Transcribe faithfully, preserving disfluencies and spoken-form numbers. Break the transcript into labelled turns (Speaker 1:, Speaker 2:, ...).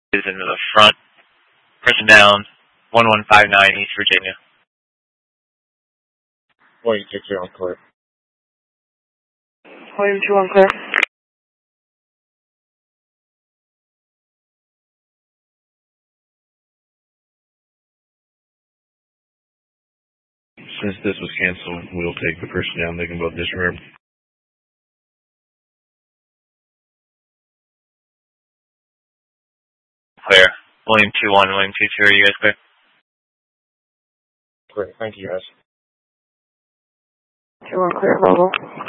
Speaker 1: is into the front. Person down, one one five nine East Virginia.
Speaker 2: William two two on clear.
Speaker 3: William two on clear.
Speaker 4: Since this was canceled, we'll take the person down. They can both disregard.
Speaker 1: Clear. William two one, William two two, are you guys clear?
Speaker 2: Great, thank you guys.
Speaker 3: two one clear, Volvo.